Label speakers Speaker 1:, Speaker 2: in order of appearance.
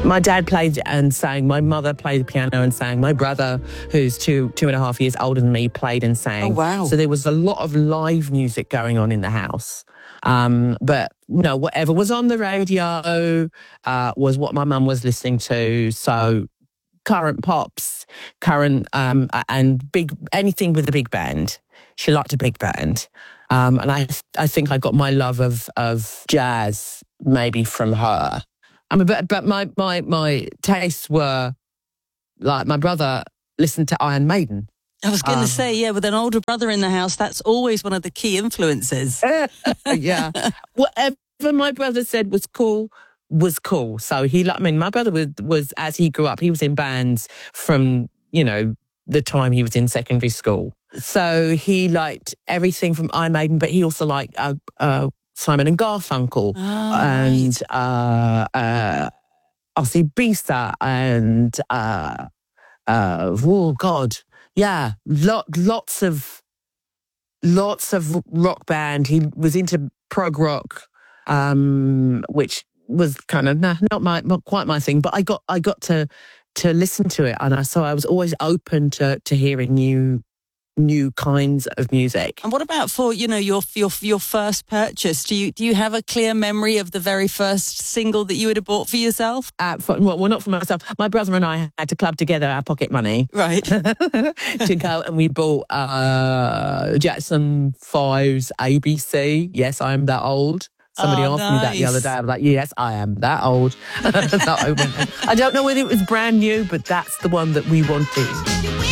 Speaker 1: My dad played and sang. My mother played the piano and sang. My brother, who's two and a half years older than me, played and sang.
Speaker 2: Oh, wow.
Speaker 1: So there was a lot of live music going on in the house. But whatever was on the radio was what my mum was listening to. So current pops, and anything with a big band. She liked a big band. And I think I got my love of jazz maybe from her. But my tastes were like my brother listened to Iron Maiden.
Speaker 2: I was going to say, yeah, with an older brother in the house, that's always one of the key influences.
Speaker 1: Yeah. Whatever my brother said was cool. So my brother was, as he grew up, he was in bands from, the time he was in secondary school. So he liked everything from Iron Maiden, but he also liked Simon and Garfunkel and Ossie Bisa and oh God, yeah, lots of rock band. He was into prog rock, which was kind of not quite my thing, but I got to listen to it, and so I was always open to hearing new kinds of music.
Speaker 2: And what about for your first purchase? Do you have a clear memory of the very first single that you would have bought for yourself?
Speaker 1: Well, not for myself. My brother and I had to club together our pocket money,
Speaker 2: right,
Speaker 1: to go, and we bought Jackson 5's ABC. Yes, I am that old. Somebody asked me that the other day. I was like, yes, I am that old. I don't know whether it was brand new, but that's the one that we wanted.